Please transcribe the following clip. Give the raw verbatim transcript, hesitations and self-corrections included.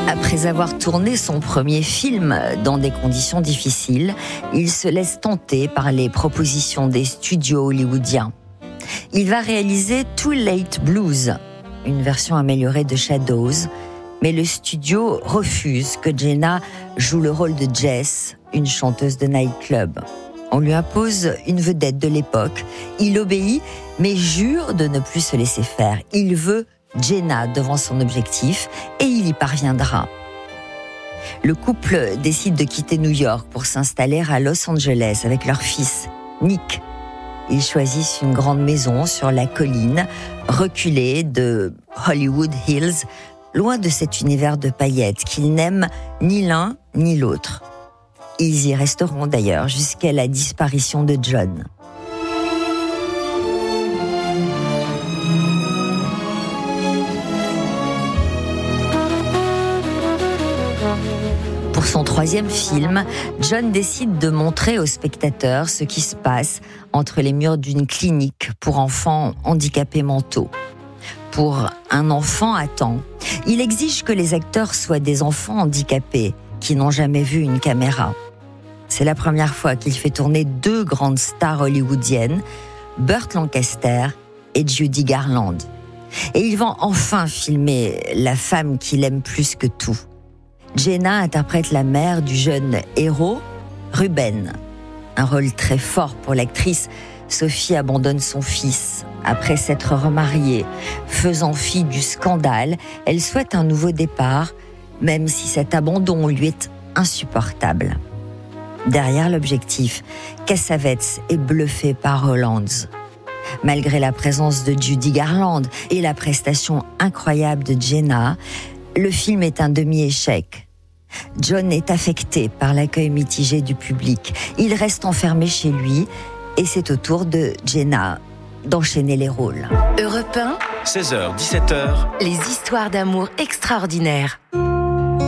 Après avoir tourné son premier film dans des conditions difficiles, il se laisse tenter par les propositions des studios hollywoodiens. Il va réaliser Too Late Blues, une version améliorée de Shadows, mais le studio refuse que Jenna joue le rôle de Jess, une chanteuse de nightclub. On lui impose une vedette de l'époque. Il obéit, mais jure de ne plus se laisser faire. Il veut Jenna devant son objectif et il y parviendra. Le couple décide de quitter New York pour s'installer à Los Angeles avec leur fils, Nick. Ils choisissent une grande maison sur la colline, reculée de Hollywood Hills, loin de cet univers de paillettes qu'ils n'aiment ni l'un ni l'autre. Ils y resteront d'ailleurs jusqu'à la disparition de John. Pour son troisième film, John décide de montrer aux spectateurs ce qui se passe entre les murs d'une clinique pour enfants handicapés mentaux. Pour Un enfant attend, il exige que les acteurs soient des enfants handicapés qui n'ont jamais vu une caméra. C'est la première fois qu'il fait tourner deux grandes stars hollywoodiennes, Burt Lancaster et Judy Garland. Et il va enfin filmer la femme qu'il aime plus que tout. Jenna interprète la mère du jeune héros, Ruben. Un rôle très fort pour l'actrice. Sophie abandonne son fils après s'être remariée. Faisant fi du scandale, elle souhaite un nouveau départ, même si cet abandon lui est insupportable. Derrière l'objectif, Cassavetes est bluffé par Hollands. Malgré la présence de Judy Garland et la prestation incroyable de Jenna, le film est un demi-échec. John est affecté par l'accueil mitigé du public. Il reste enfermé chez lui et c'est au tour de Jenna d'enchaîner les rôles. Europe un, seize heures dix-sept heures, les histoires d'amour extraordinaires.